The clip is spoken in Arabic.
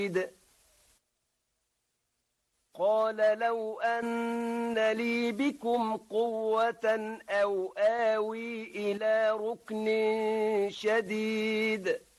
قال لو أن لي بكم قوة أو آوي إلى ركن شديد